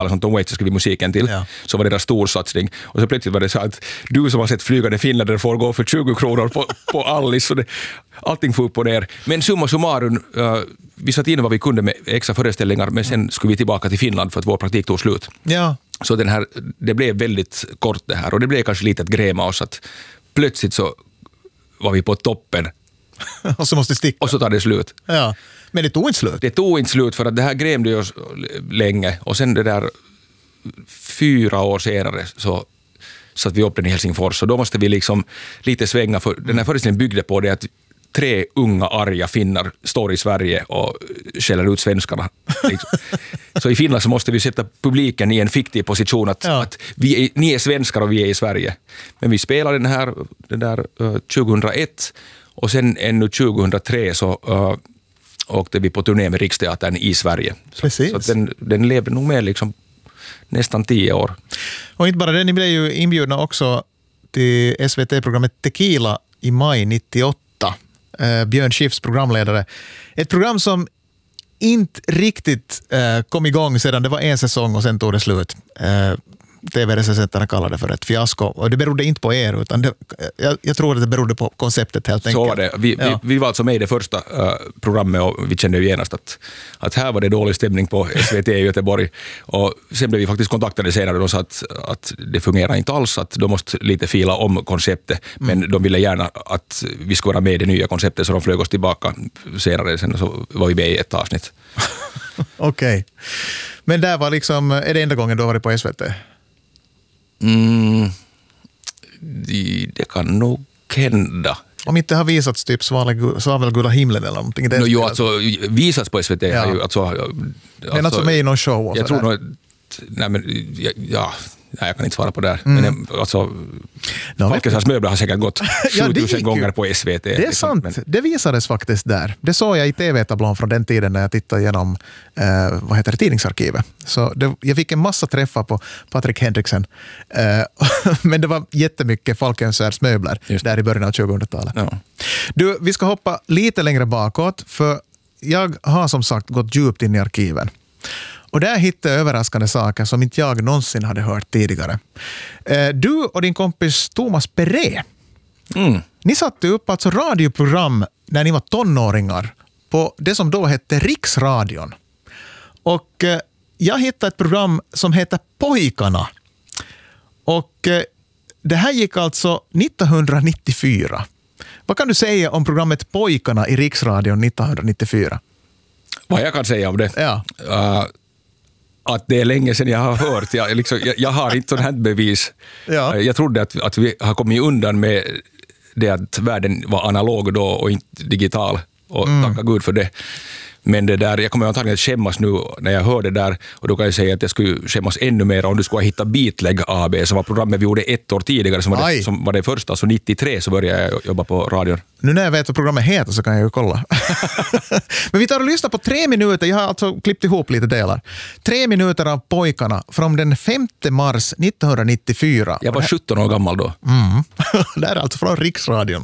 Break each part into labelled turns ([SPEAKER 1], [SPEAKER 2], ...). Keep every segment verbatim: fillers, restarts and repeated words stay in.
[SPEAKER 1] som Tom Waits skrev musiken till, ja. Så var det deras storsatsning. Och så plötsligt var det så att du som har sett flygande finländare får gå för tjugo kronor på, på Alice. Så det, allting får upp och ner. Men summa summarum, uh, vi satt in vad vi kunde med extra föreställningar, men sen skulle vi tillbaka till Finland för att vår praktik tog slut.
[SPEAKER 2] Ja.
[SPEAKER 1] Så den här, det blev väldigt kort det här. Och det blev kanske lite att gräma oss att plötsligt så var vi på toppen.
[SPEAKER 2] Och så måste sticka.
[SPEAKER 1] Och så tar det slut.
[SPEAKER 2] Ja. Men det tog inte slut.
[SPEAKER 1] Det tog inte slut för att det här grämde oss länge. Och sen det där fyra år senare så satt vi upp den i Helsingfors. Och då måste vi liksom lite svänga. För den här föreställningen byggde på det att tre unga arga finnar står i Sverige och skäller ut svenskarna. Liksom. Så i Finland så måste vi sätta publiken i en fiktiv position att, ja. att vi är, ni är svenskar och vi är i Sverige. Men vi spelade den här den där, uh, tjugohundraett och sen ännu tjugohundratre så uh, åkte vi på turné med Riksteatern i Sverige. Så, så att den, den levde nog med liksom nästan tio år.
[SPEAKER 2] Och inte bara det, ni blev ju inbjudna också till S V T-programmet Tequila i maj nittioåtta. Uh, Björn Skifs programledare. Ett program som inte riktigt uh, kom igång sedan det var en säsong och sen tog det slut. Uh, T V-recensenterna kallade det för ett fiasko. Och det berodde inte på er, utan det, jag, jag tror att det berodde på konceptet helt enkelt.
[SPEAKER 1] Så var det. Vi, ja. vi, vi var alltså med i det första uh, programmet och vi kände ju genast att, att här var det dålig stämning på S V T i Göteborg. Och sen blev vi faktiskt kontaktade senare och sa att, att det fungerar inte alls, att de måste lite fila om konceptet. Mm. Men de ville gärna att vi skulle vara med i det nya konceptet, så de flög oss tillbaka senare. Sen så var vi med i ett avsnitt.
[SPEAKER 2] Okej. Okay. Men där var liksom, är det enda gången du har varit på S V T?
[SPEAKER 1] Mm, det, det kan nog hända.
[SPEAKER 2] Om inte har visats typ Svavelgula himlen eller någonting.
[SPEAKER 1] No, jo, alltså visats på S V T.
[SPEAKER 2] Ja.
[SPEAKER 1] Ju, alltså,
[SPEAKER 2] alltså, men alltså med i någon show och
[SPEAKER 1] jag tror nog, nej men, ja, ja, nej, jag kan inte svara på det här. Mm. Men alltså, no, Falkensas möbler har säkert gått sjutusen ja, gånger på S V T.
[SPEAKER 2] Det är liksom, sant, men det visades faktiskt där. Det såg jag i T V-tablån från den tiden när jag tittade igenom eh, vad heter det, tidningsarkivet. Så det, jag fick en massa träffar på Patrik Henriksen. Eh, men det var jättemycket Falkensas möbler just där i början av tjugohundratalet. Ja. Du, vi ska hoppa lite längre bakåt, för jag har som sagt gått djupt in i arkiven. Och där hittade jag överraskande saker som inte jag någonsin hade hört tidigare. Du och din kompis Thomas Perret, mm. ni satte upp alltså radioprogram när ni var tonåringar på det som då hette Riksradion. Och jag hittade ett program som heter Pojkarna. Och det här gick alltså nittonhundranittiofyra. Vad kan du säga om programmet Pojkarna i Riksradion nittonhundranittiofyra?
[SPEAKER 1] Vad jag kan säga om det?
[SPEAKER 2] Ja.
[SPEAKER 1] Uh, att det är länge sedan jag har hört. Jag, liksom, jag, jag har inte sån här bevis. Ja. Jag trodde att, att vi har kommit undan med det att världen var analog då och inte digital. Och mm. tacka Gud för det. Men det där, jag kommer antagligen att skämmas nu när jag hör det där, och då kan jag säga att jag skulle skämmas ännu mer om du skulle ha hittat Beatleg A B, som var programmet vi gjorde ett år tidigare, som var, det, som var det första, så nittiotre så började jag jobba på radion.
[SPEAKER 2] Nu när jag vet vad programmet heter så kan jag ju kolla. Men vi tar och lyssnar på tre minuter, jag har alltså klippt ihop lite delar. Tre minuter av Pojkarna från den femte mars nittonhundranittiofyra.
[SPEAKER 1] Jag var sjutton år gammal då.
[SPEAKER 2] Mm. Det är alltså från Riksradion.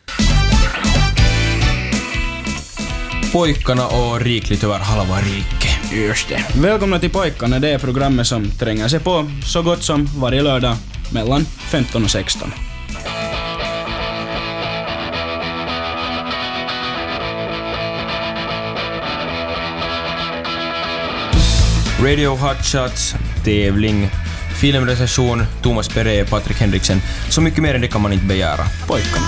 [SPEAKER 3] Pojkarna och rikligt över halva rike.
[SPEAKER 4] Just det. Välkomna till Pojkarna, det är programmet som tränger sig på så gott som varje lördag mellan femton och sexton.
[SPEAKER 3] Radio Hot Shots, tävling, filmrecension, Thomas Perret, Patrik Henriksen. Så mycket mer än det kan man inte begära. Pojkarna.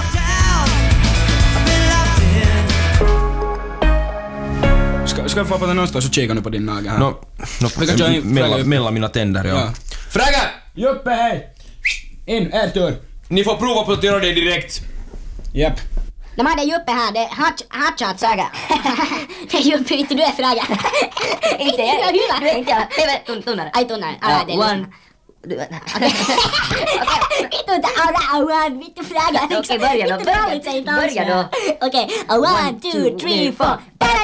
[SPEAKER 4] Ska, ska jag få på den någonstans och kika nu på din nagel här?
[SPEAKER 3] No, no, m- mellan, mellan mina tänder, ja. ja.
[SPEAKER 4] Fraga! Juppe, hej! In, er tur.
[SPEAKER 3] Ni får prova på att göra det direkt.
[SPEAKER 4] Japp.
[SPEAKER 5] De hade Juppe här, det är hotshot saga. Det är Juppe, inte du är Fraga. Inte jag, du är inte jag. Det är väl tunnar. Aj, tunnar. Ja, one. Du vet. Inte inte alla one, vitt och Fraga.
[SPEAKER 6] Okej, börja då. Börja då.
[SPEAKER 5] Okej, one, two, three, four.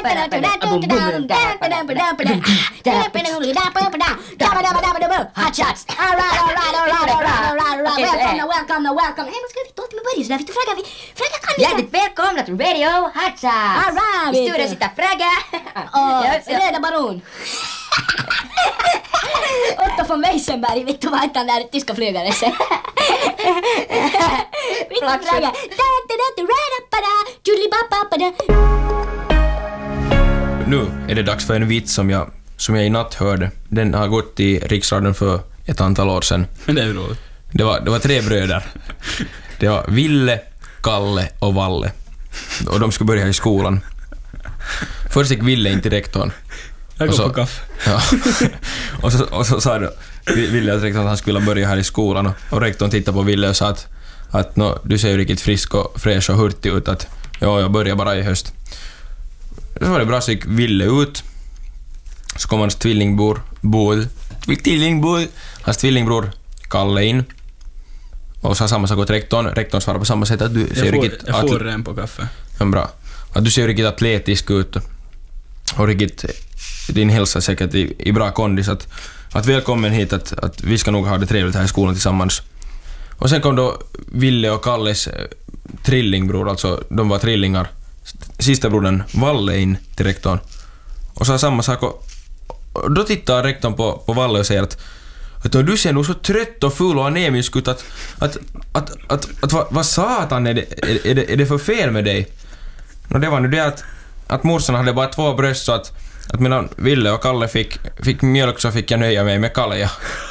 [SPEAKER 5] Hot shots. All right, all right, all right, all right, all right, all right. Welcome, welcome, welcome. Hej, man ska vi låta mig börja sådär. Vitt och Fraga, Fraga kan inte.
[SPEAKER 6] Hjärtligt välkomna till Radio Hot Shots.
[SPEAKER 5] All right.
[SPEAKER 6] I studion sitter Fraga.
[SPEAKER 5] Och Röda Baron. Otto von Weissenberg, vet du vad heter han där tyska flygare? Vet du flagga?
[SPEAKER 3] Nu är det dags för en vits som jag, som jag i natt hörde. Den har gått i Riksradion för ett antal år sedan.
[SPEAKER 4] Men det är ju roligt.
[SPEAKER 3] Det var, det var tre bröder. Det var Ville, Kalle och Valle. Och de skulle börja i skolan. Först gick Ville in till rektorn.
[SPEAKER 4] Jag går
[SPEAKER 3] så,
[SPEAKER 4] på kaffe.
[SPEAKER 3] Ja. och, så, och så sa då Ville att rektorn att han skulle börja här i skolan. Och, och rektorn tittade på Ville och sa att, att no, du ser ju riktigt frisk och fräsch och hurtig ut. Att ja, jag börjar bara i höst. Så var det bra, så gick Ville ut. Så kom hans tvillingbror Boel, tvillingbror, hans tvillingbror Kalle in. Och sa samma sak åt rektorn. Rektorn svarade på samma sätt att du ser
[SPEAKER 4] Jag får,
[SPEAKER 3] riktigt...
[SPEAKER 4] jag får
[SPEAKER 3] atl-
[SPEAKER 4] en på kaffe.
[SPEAKER 3] Ja, bra. Att du ser riktigt atletisk ut. Och riktigt, din hälsa är säkert i, i bra kondis. Att, att välkommen hit, att, att vi ska nog ha det trevligt här i skolan tillsammans. Och sen kom då Ville och Kalles eh, trillingbror, alltså de var trillingar. Sista brodern Valle in till rektorn. Och sa samma sak. Och, och då tittar rektorn på, på Valle och säger att att du ser nog så trött och full och anemisk ut att, att, att, att, att, att vad, vad satan är det, är, är, det, är det för fel med dig? Och det var nu det att, att morsan hade bara två bröst, så att, att medan Ville och Kalle fick, fick mjölk så fick jag nöja mig med Kalle.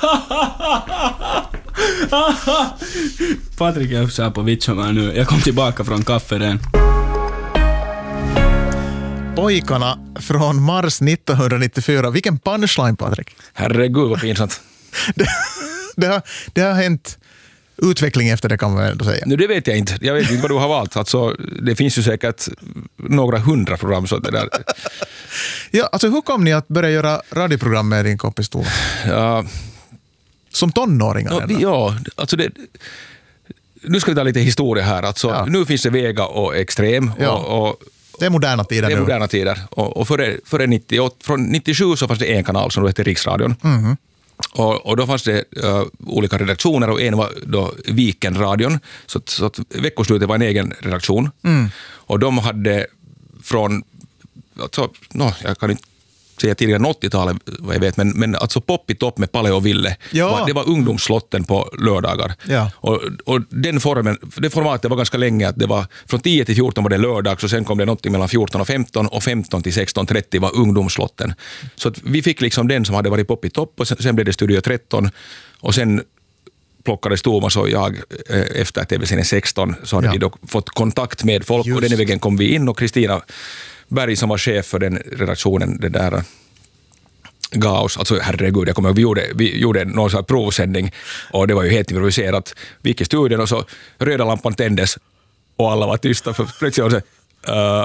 [SPEAKER 4] Patrik är så här på vitsen nu. Jag kom tillbaka från kafferen.
[SPEAKER 2] Pojkarna från Mars nittonhundranittiofyra. Vilken punchline, Patrik.
[SPEAKER 1] Herregud, vad pinsamt.
[SPEAKER 2] det, det, har, det har hänt utveckling efter det, kan man ändå säga.
[SPEAKER 1] Nu, det vet jag inte. Jag vet inte vad du har valt. Alltså, det finns ju säkert några hundra program. Så det där.
[SPEAKER 2] Ja, alltså, hur kom ni att börja göra radioprogram med din kompis Tova?
[SPEAKER 1] Ja,
[SPEAKER 2] Som tonåringar?
[SPEAKER 1] ja, ja, alltså det... Nu ska vi ta lite historia här. Alltså,
[SPEAKER 2] Ja.
[SPEAKER 1] Nu finns det Vega och Extrem.
[SPEAKER 2] Ja.
[SPEAKER 1] Och, och
[SPEAKER 2] Det är moderna tider
[SPEAKER 1] det är
[SPEAKER 2] nu.
[SPEAKER 1] moderna tider. Och, och före, före nittioåtta, från nittiosju så fanns det en kanal som då hette Riksradion.
[SPEAKER 2] Mhm.
[SPEAKER 1] Och, och då fanns det uh, olika redaktioner, och en var då Vikenradion, så, att- så att veckoslutet var en egen redaktion.
[SPEAKER 2] Mm.
[SPEAKER 1] Och de hade från, alltså, no, jag kan inte säga tidigare åttiotalet vad jag vet, men, men alltså Pop i topp med Palle och Ville,
[SPEAKER 2] Ja.
[SPEAKER 1] var, det var ungdomslotten på lördagar.
[SPEAKER 2] Ja.
[SPEAKER 1] Och, och den formen, det formatet var ganska länge, att det var från tio till fjorton var det lördag, så sen kom det något mellan fjorton och femton, och femton till sexton trettio var ungdomslotten. Så att vi fick liksom den som hade varit Pop i topp, och sen, sen blev det Studio tretton, och sen plockades Thomas och jag eh, efter T V-serien sexton, så hade
[SPEAKER 2] Ja.
[SPEAKER 1] vi då fått kontakt med folk.
[SPEAKER 2] Just.
[SPEAKER 1] Och den vägen kom vi in, och Kristina Berg som var chef för den redaktionen, det där gav oss, alltså herregud, jag kommer ihåg, vi gjorde, vi gjorde någon sån här provsändning, och det var ju helt improviserat. Vi gick i studion och så röda lampan tändes och alla var tysta, för plötsligt var det så, uh,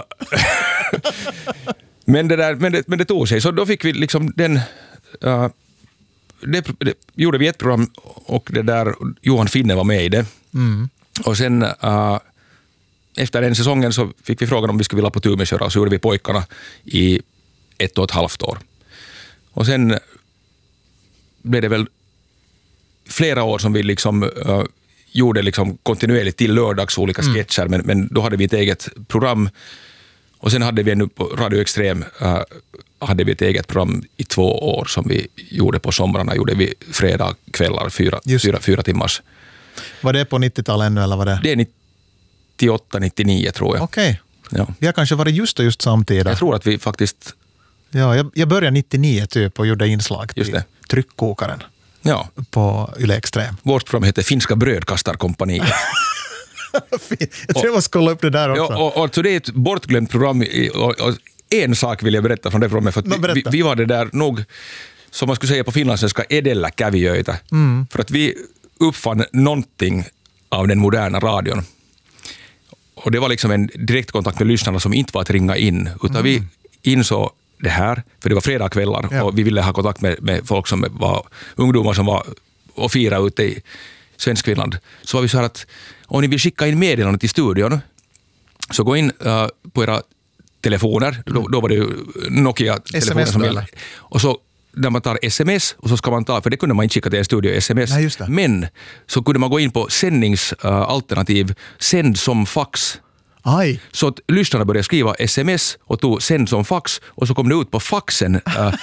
[SPEAKER 1] men, det där, men, det, men det tog sig, så då fick vi liksom den uh, det, det, gjorde vi ett program, och det där Johan Finne var med i det.
[SPEAKER 2] Mm.
[SPEAKER 1] Och sen uh, efter den säsongen så fick vi frågan om vi skulle vilja på tur med köra, och så gjorde vi Pojkarna i ett och ett halvt år. Och sen blev det väl flera år som vi liksom uh, gjorde liksom kontinuerligt till lördags olika
[SPEAKER 2] Mm.
[SPEAKER 1] sketcher, men, men då hade vi ett eget program. Och sen hade vi nu på Radio Extrem uh, hade vi ett eget program i två år som vi gjorde på somrarna. Gjorde vi fredag kvällar, fyra,
[SPEAKER 2] Just.
[SPEAKER 1] fyra, fyra timmars.
[SPEAKER 2] Var det på nittiotalet ännu, eller var det?
[SPEAKER 1] Det är nittioåtta nittionio tror jag.
[SPEAKER 2] Okej.
[SPEAKER 1] Ja.
[SPEAKER 2] Vi har kanske varit just och just samtidigt.
[SPEAKER 1] Jag tror att vi faktiskt,
[SPEAKER 2] Ja, jag, jag började nittionio typ och gjorde inslag
[SPEAKER 1] Just
[SPEAKER 2] till
[SPEAKER 1] det.
[SPEAKER 2] Tryckkokaren
[SPEAKER 1] ja,
[SPEAKER 2] på Yle Extrem.
[SPEAKER 1] vårt program heter Finska brödkastarkompaniet.
[SPEAKER 2] Jag tror jag måste kolla upp det där också.
[SPEAKER 1] Ja, och, och, alltså det är ett bortglömt program, i- och, och en sak vill jag berätta från det programmet, för att
[SPEAKER 2] No,
[SPEAKER 1] vi,
[SPEAKER 2] berätta.
[SPEAKER 1] vi, vi var det där nog, som man skulle säga på finlandssvenska, edellä kävijöitä.
[SPEAKER 2] Mm.
[SPEAKER 1] För att vi uppfann någonting av den moderna radion. Och det var liksom en direktkontakt med lyssnarna som inte var att ringa in, utan vi insåg det här, för det var fredagskvällar,
[SPEAKER 2] Ja.
[SPEAKER 1] och vi ville ha kontakt med, med folk som var ungdomar som var och firade ute i Svenskfinland. Så var vi så här att om ni vill skicka in meddelanden till studion, så gå in uh, på era telefoner, då, då var det ju Nokia-telefoner
[SPEAKER 2] S M S
[SPEAKER 1] som
[SPEAKER 2] då,
[SPEAKER 1] gällde.
[SPEAKER 2] eller?
[SPEAKER 1] Och så när man tar sms, och så ska man ta, för det kunde man inte skicka till en studio sms,
[SPEAKER 2] Nej, just det.
[SPEAKER 1] men så kunde man gå in på sändningsalternativ, sänd som fax.
[SPEAKER 2] Aj,
[SPEAKER 1] Så att lyssnarna började skriva sms och tog sänd som fax, och så kom det ut på faxen. Uh,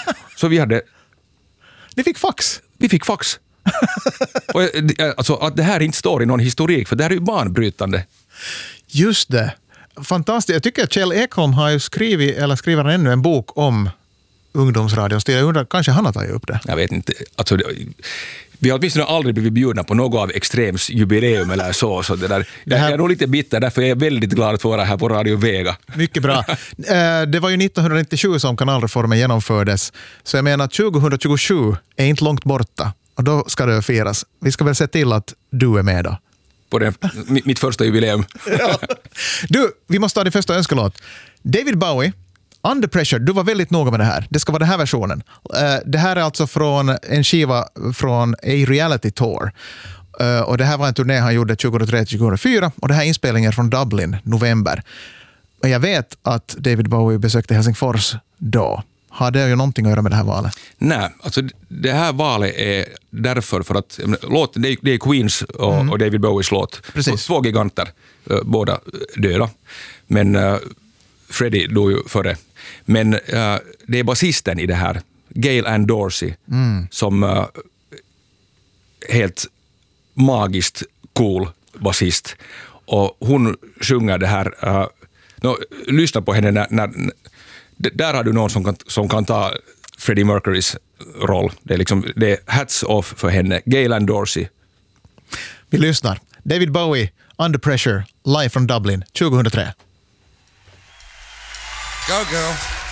[SPEAKER 1] Så vi hade...
[SPEAKER 2] Ni fick fax.
[SPEAKER 1] Vi fick fax. Och, alltså, att det här inte står i någon historik, för det här är ju banbrytande.
[SPEAKER 2] Just det. Fantastiskt. Jag tycker att Kjell Ekholm har ju skrivit, eller skriver ännu en bok om ungdomsradions tid. Jag undrar, kanske han har tagit upp det?
[SPEAKER 1] Jag vet inte. Alltså, det, vi har åtminstone aldrig blivit bjudna på något av Extrems jubileum eller så. så det där,
[SPEAKER 2] det här...
[SPEAKER 1] Jag är nog lite bitter, därför är jag väldigt glad att få vara här på Radio Vega.
[SPEAKER 2] Mycket bra. Det var ju nittonhundranittiosju som kanalreformen genomfördes. Så jag menar att tjugohundratjugosju är inte långt borta. Och då ska det firas. Vi ska väl se till att du är med då.
[SPEAKER 1] På den, mitt första jubileum.
[SPEAKER 2] Ja. Du, vi måste ta din första önskelåt. David Bowie, Under Pressure. Du var väldigt noga med det här. Det ska vara den här versionen. Det här är alltså från en skiva från A Reality Tour. Och det här var en turné han gjorde tjugohundratre till tjugohundrafyra. Och det här är inspelningen från Dublin, november. Och jag vet att David Bowie besökte Helsingfors då. Har det ju någonting att göra med det här valet?
[SPEAKER 1] Nej, alltså det här valet är därför för att låten, det är, det är Queens och, mm. och David Bowies låt.
[SPEAKER 2] Precis.
[SPEAKER 1] Två giganter, båda döda. Men uh, Freddie dog ju före. Men uh, det är basisten i det här, Gail Ann Dorsey, mm. som uh, helt magiskt cool basist. Och hon sjunger det här, uh, no, lyssna på henne när, när där har du någon som kan, som kan ta Freddie Mercurys roll. Det är, liksom, det är hats off för henne. Gail Ann Dorsey.
[SPEAKER 2] Vi lyssnar. David Bowie, Under Pressure, live från Dublin, tjugohundratre.
[SPEAKER 7] Go girl.